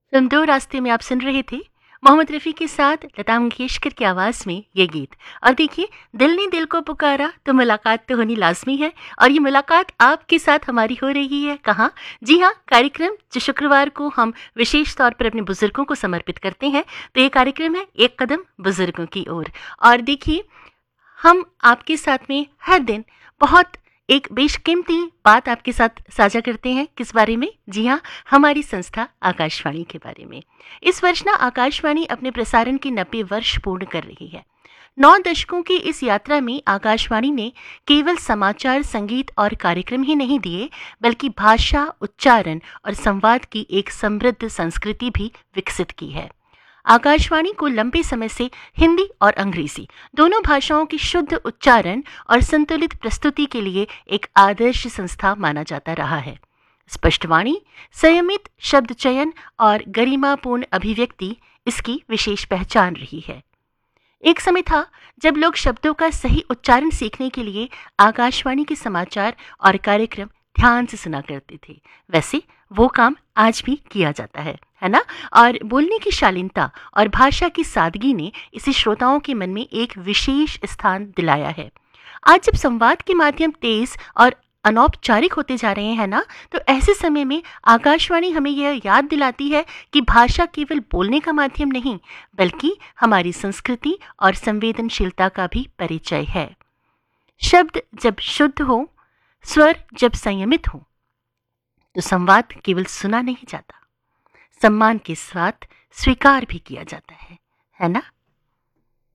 Film दो रास्ते में आप सुन रहे थे मोहम्मद रफ़ी के साथ लता मंगेशकर की आवाज़ में ये गीत। और देखिए, दिल ने दिल को पुकारा तो मुलाकात तो होनी लाज़मी है, और ये मुलाकात आपके साथ हमारी हो रही है कहाँ? जी हाँ, कार्यक्रम जो शुक्रवार को हम विशेष तौर पर अपने बुजुर्गों को समर्पित करते हैं। तो ये कार्यक्रम है एक कदम बुजुर्गों की ओर। और देखिए, हम आपके साथ में हर दिन बहुत एक बेशकीमती बात आपके साथ साझा करते हैं। किस बारे में? जी हाँ, हमारी संस्था आकाशवाणी के बारे में। इस वर्ष ना आकाशवाणी अपने प्रसारण के 90 वर्ष पूर्ण कर रही है। 9 दशकों की इस यात्रा में आकाशवाणी ने केवल समाचार, संगीत और कार्यक्रम ही नहीं दिए, बल्कि भाषा, उच्चारण और संवाद की एक समृद्ध संस्कृति भी विकसित की है। आकाशवाणी को लंबे समय से हिंदी और अंग्रेजी दोनों भाषाओं की शुद्ध उच्चारण और संतुलित प्रस्तुति के लिए एक आदर्श संस्था माना जाता रहा है। स्पष्टवाणी, संयमित शब्द चयन और गरिमापूर्ण अभिव्यक्ति इसकी विशेष पहचान रही है। एक समय था जब लोग शब्दों का सही उच्चारण सीखने के लिए आकाशवाणी के समाचार और कार्यक्रम ध्यान से सुना करते थे। वैसे वो काम आज भी किया जाता है ना? और बोलने की शालीनता और भाषा की सादगी ने इसे श्रोताओं के मन में एक विशेष स्थान दिलाया है। आज जब संवाद के माध्यम तेज और अनौपचारिक होते जा रहे हैं ना, तो ऐसे समय में आकाशवाणी हमें यह याद दिलाती है कि भाषा केवल बोलने का माध्यम नहीं, बल्कि हमारी संस्कृति और संवेदनशीलता का भी परिचय है। शब्द जब शुद्ध हो, स्वर जब संयमित हो, तो संवाद केवल सुना नहीं जाता, सम्मान के साथ स्वीकार भी किया जाता है ना?